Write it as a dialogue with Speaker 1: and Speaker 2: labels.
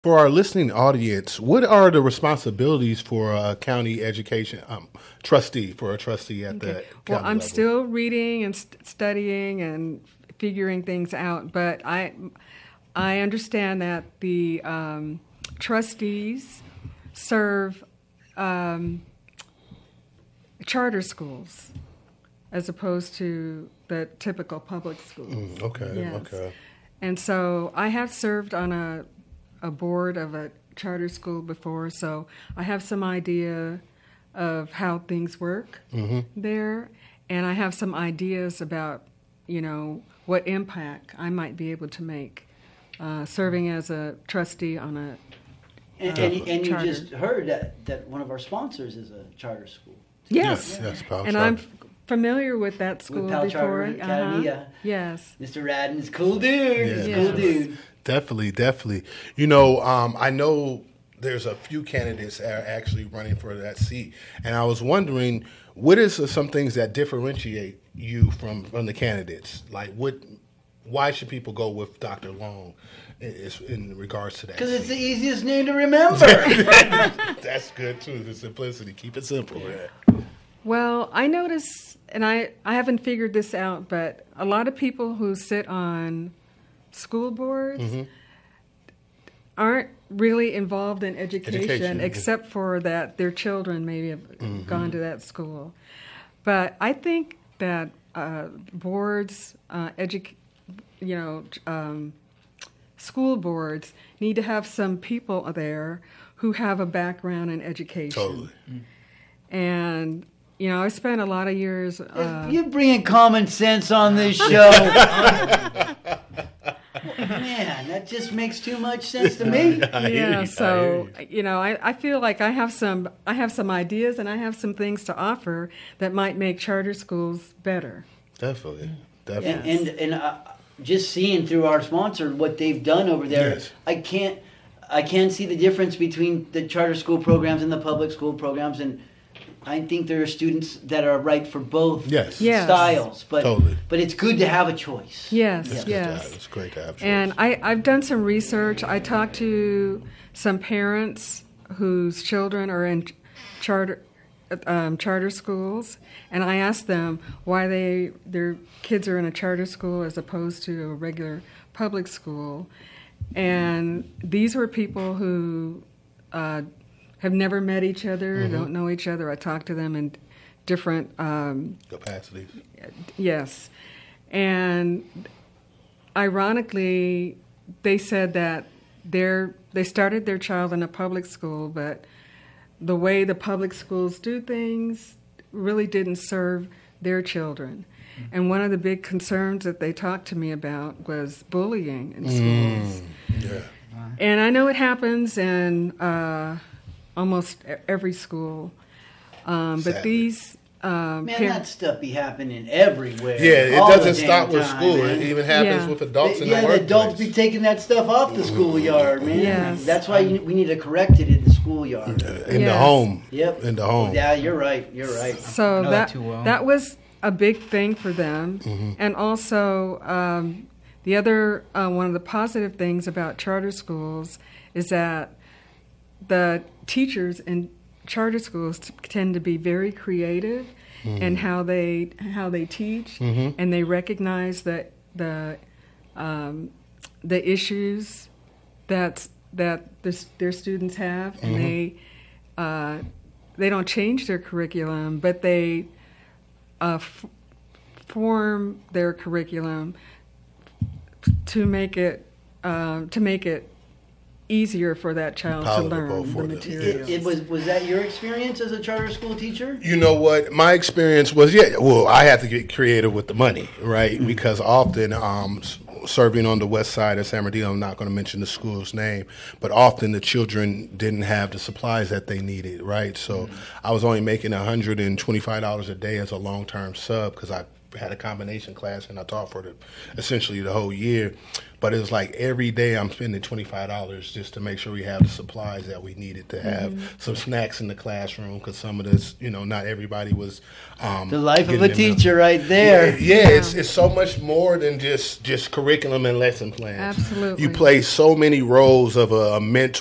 Speaker 1: For our listening audience, what are the responsibilities for a county education trustee, for a trustee at the
Speaker 2: Well,
Speaker 1: county
Speaker 2: I'm
Speaker 1: level?
Speaker 2: still reading and studying and figuring things out, but I understand that the trustees serve charter schools as opposed to the typical public schools.
Speaker 1: Okay,
Speaker 2: Yes.
Speaker 1: okay.
Speaker 2: And so I have served on a board of a charter school before, so I have some idea of how things work there, and I have some ideas about, what impact I might be able to make serving as a trustee on a
Speaker 3: And you
Speaker 2: charter.
Speaker 3: just heard that one of our sponsors is a charter school.
Speaker 2: Yes,
Speaker 1: Yes, Powell
Speaker 2: and
Speaker 1: Charter.
Speaker 2: I'm familiar with that school
Speaker 3: Powell
Speaker 2: before.
Speaker 3: Charter Academy, yeah.
Speaker 2: Yes.
Speaker 3: Mr. Radden is cool dude. He's a cool
Speaker 2: Yes.
Speaker 3: dude.
Speaker 1: Definitely. I know there's a few candidates that are actually running for that seat, and I was wondering, what is some things that differentiate you from the candidates? Like, why should people go with Dr. Long in regards to that?
Speaker 3: Because it's the
Speaker 1: seat?
Speaker 3: easiest name to remember.
Speaker 1: That's good too. The simplicity. Keep it simple. Yeah.
Speaker 2: Well, I notice, and I haven't figured this out, but a lot of people who sit on school boards aren't really involved in education, except for that their children maybe have gone to that school. But I think that boards, school boards need to have some people there who have a background in education.
Speaker 1: Totally.
Speaker 2: And I spent a lot of years.
Speaker 3: You're bringing common sense on this show. Man, that just makes too much sense to me.
Speaker 2: So I feel like I have some ideas and I have some things to offer that might make charter schools better.
Speaker 1: Definitely.
Speaker 3: And just seeing through our sponsor what they've done over there,
Speaker 1: Yes.
Speaker 3: I can't see the difference between the charter school programs and the public school programs, and I think there are students that are right for both
Speaker 1: Yes.
Speaker 3: styles. But
Speaker 1: Totally.
Speaker 3: but it's good to have a choice.
Speaker 2: Yes,
Speaker 1: It's
Speaker 2: yes.
Speaker 1: It's great to have choice.
Speaker 2: And I've done some research. I talked to some parents whose children are in charter schools, and I asked them why their kids are in a charter school as opposed to a regular public school. And these were people who have never met each other, don't know each other. I talked to them in different
Speaker 1: capacities.
Speaker 2: Yes. And ironically, they said that they started their child in a public school, but the way the public schools do things really didn't serve their children. And one of the big concerns that they talked to me about was bullying in schools.
Speaker 1: Yeah.
Speaker 2: And I know it happens in almost every school. But
Speaker 1: Sadly.
Speaker 2: these
Speaker 3: Man, that stuff be happening everywhere.
Speaker 1: Yeah, it
Speaker 3: all
Speaker 1: doesn't
Speaker 3: the damn
Speaker 1: stop with
Speaker 3: time,
Speaker 1: school.
Speaker 3: man.
Speaker 1: It even happens
Speaker 2: Yeah.
Speaker 1: with adults in
Speaker 3: Yeah,
Speaker 1: the
Speaker 3: the
Speaker 1: workplace.
Speaker 3: adults be taking that stuff off the schoolyard, man.
Speaker 2: Yes.
Speaker 3: That's why we need to correct it in the schoolyard.
Speaker 1: in the
Speaker 2: Yes.
Speaker 1: home.
Speaker 3: Yep.
Speaker 1: In the home.
Speaker 3: Yeah, you're right. You're right.
Speaker 2: So
Speaker 4: know that too well.
Speaker 2: that was a big thing for them. And also the other one of the positive things about charter schools is that the teachers in charter schools tend to be very creative in how they teach, and they recognize that the issues that their students have, and they don't change their curriculum, but they form their curriculum to make it easier for that child to
Speaker 1: Palatable
Speaker 2: learn the
Speaker 1: for them.
Speaker 2: materials.
Speaker 3: Was that your experience as a charter school teacher?
Speaker 1: You know what? My experience was, I had to get creative with the money, right? Because often, serving on the west side of San Bernardino, I'm not going to mention the school's name, but often the children didn't have the supplies that they needed, right? So I was only making $125 a day as a long-term sub because I had a combination class, and I taught for essentially the whole year. But it was like every day I'm spending $25 just to make sure we have the supplies that we needed to have, some snacks in the classroom, because some of this, not everybody was.
Speaker 3: The life of a teacher, right there.
Speaker 1: Yeah, it's so much more than just curriculum and lesson plans.
Speaker 2: Absolutely.
Speaker 1: You play so many roles of a mentor.